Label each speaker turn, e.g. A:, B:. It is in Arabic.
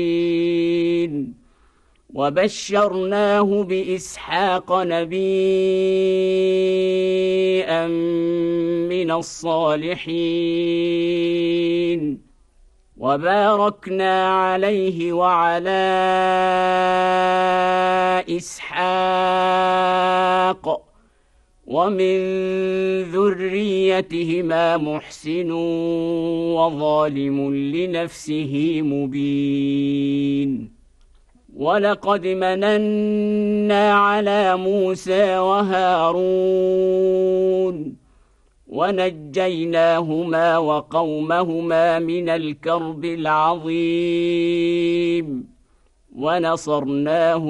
A: وبشرناه بإسحاق نبيا من الصالحين وباركنا عليه وعلى إسحاق ومن ذريتهما محسن وظالم لنفسه مبين ولقد مننا على موسى وهارون ونجيناهما وقومهما من الكرب العظيم ونصرناهم